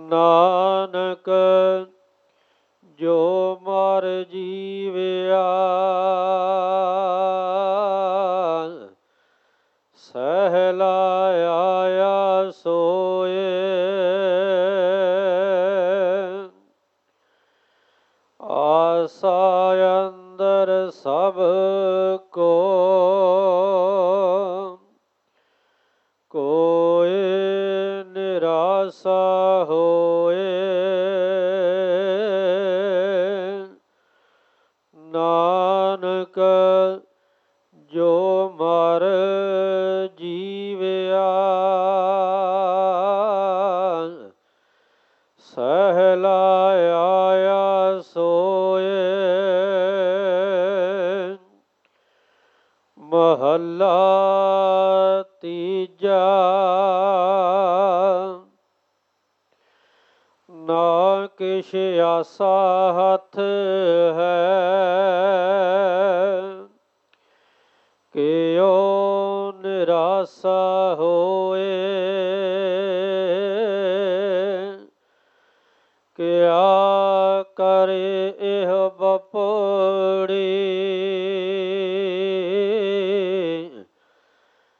ਨਾਨਕ ਜੋ ਮਰ ਜੀਵਿਆ ਸਹਿਲਾਇਆ ਸੋਏ। ਆਸਾ ਅੰਦਰ ਸਭ ਕੋ ਕੋਇ ਨਿਰਾਸਾ ਹੋਏ। ਨਾਨਕ ਜੋ ਮਰ ਜੀਵਿਆ ਸਹਿਲਾਇਆ ਸੋਏ। ਮਹੱਲਾ ਤੀਜਾ। ਨਾ ਕਿਛ ਆਸਾ ਹੱਥ ਹੈ ਕਿਉ ਨਿਰਾਸਾ ਹੋਏ। ਕਿਆ ਕਰੇ ਇਹ ਬਪੜੀ